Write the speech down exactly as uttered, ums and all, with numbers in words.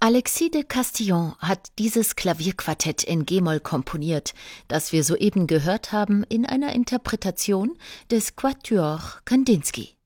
Alexis de Castillon hat dieses Klavierquartett in G-Moll komponiert, das wir soeben gehört haben in einer Interpretation des Quatuor Kandinsky.